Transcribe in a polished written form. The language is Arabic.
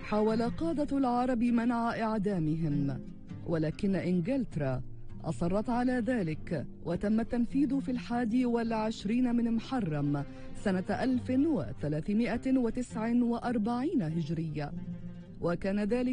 حاول قادة العرب منع إعدامهم، ولكن إنجلترا أصرت على ذلك، وتم التنفيذ في 21 من محرم سنة 1349 هجرية، وكان ذلك